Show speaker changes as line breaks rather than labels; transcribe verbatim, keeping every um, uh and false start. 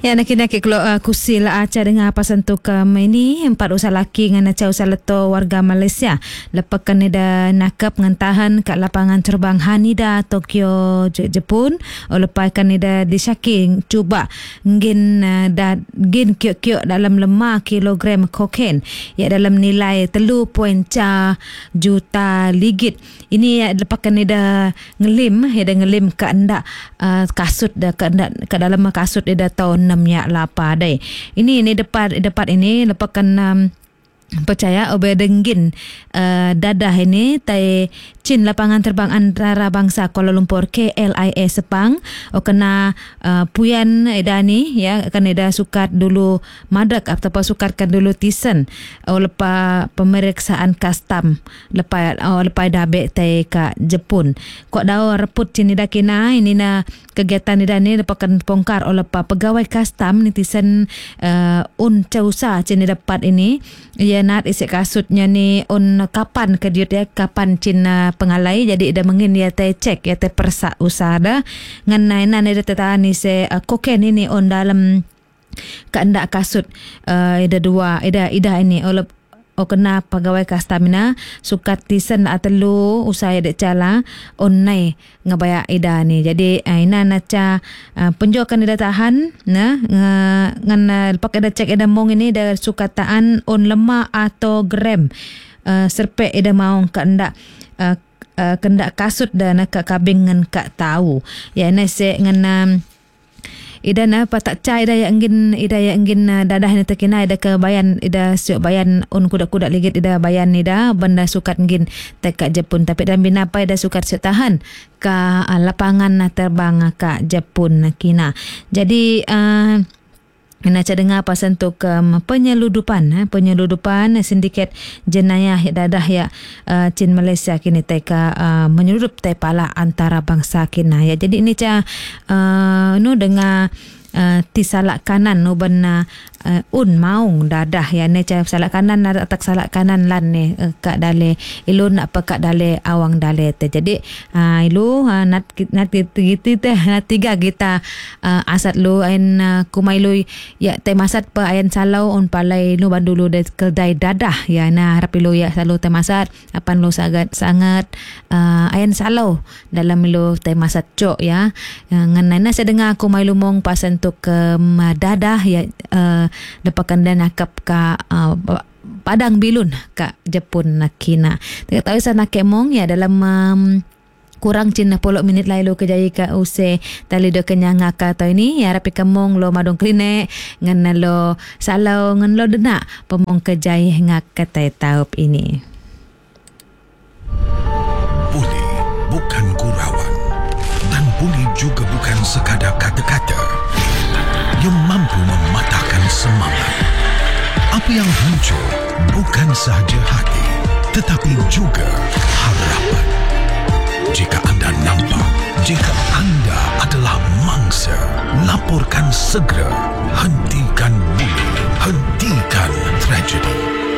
Ya nak kena ke kalau uh, kusil aca dengan pasal tu kam ini empat usah laki dengan aca usah leto warga Malaysia lepakan ida nakap ngentahan kat lapangan terbang Haneda Tokyo Jepun o lepaikan ida disyaking cuba ngin uh, da ngin kiok-kiok dalam lima kilogram kokain ya dalam nilai tiga perpuluhan juta ringgit. Ini ya lepakan ida ngelim ida ngelim ka anda uh, kasut da ka anda ka dalam kasut ida tahun enam ya lapa dai. Ini ini depan depan ini lepakan um, percaya obedengin uh, dadah ini tai Chin lapangan terbang antara bangsa Kuala Lumpur K L I A Sepang o kena uh, puyan eda ni ya kan eda sukat dulu madak ataupun sukatkan dulu tisen o lepa pemeriksaan custom lepa o lepa dabe tai ka Jepun kok dau reput Chin eda kina ini na kegiatan eda ni lepakan bongkar o lepa pegawai custom ni tisen uh, un causa Chin eda pat ini ya nat isi kasutnya ni un kapan ke dia ya kapan Chin uh, pengalai jadi ida mengin dia te cek ya te persak usada ngan nainan ida tetani se uh, kokain ini on dalam keanda kasut uh, ida dua ida ida ini oleh o kena pegawai kastamina sukat tisen atelu usai dek calaonnai ngabaya ida ni jadi uh, ina naca uh, penjokan ida tahan na uh, ngan uh, pak ida cek ida mong ini ida sukataan on lemah atau gram uh, serpe ida maung keanda uh, uh, kendak kasut dan nak kabing ngan kak tahu ya na se ngan um, ida na patak cai ida yang ingin ida yang ingin uh, dadah ni terkena ida ke bayan ida siok bayan un kuda-kuda ligit ida bayan ida benda sukat ingin tekak Jepun tapi dan binapa ida sukat siok tahan ka uh, lapangan terbang ka Jepun kina jadi uh, nak dengar pasal tu um, penyeludupan eh, penyeludupan sindiket jenayah dadah ya uh, Chin Malaysia kini teka uh, menyeludup tai pala antara bangsa kina ya jadi ini ca uh, nu dengar uh, ti salak kanan nu bena uh, un maung dadah ya ne ca salak kanan atak salak kanan lan ni uh, kak dale ilu nak pekak dale awang dale te jadi uh, ilu uh, nat nat gitu teh nat tiga kita uh, asat lu ain uh, kumai lu ya te masat pe ayan salau on palai nu bandulu de kedai dadah ya na harap lu ya selalu te masat apan lu sangat sangat uh, ayan salau dalam lu te masat cok ya uh, ngan na saya dengar kumai lu mong pasan tu ke um, dadah ya uh, lepakan dan nakap ka uh, Padang Bilun ka Jepun nakina. Tak tahu sana kemong ya dalam um, kurang cina puluh minit lalu kejaya ka use tali do kenyang ka tau ini ya rapi kemong lo madong kline ngan lo salau ngan lo dena pemong kejaya ngak katai taup ini.
Buli bukan gurauan dan buli juga bukan sekadar kata-kata yang mampu mematahkan semangat. Apa yang hancur bukan sahaja hati tetapi juga harapan. Jika anda nampak, jika anda adalah mangsa, laporkan segera. Hentikan bully, hentikan tragedi.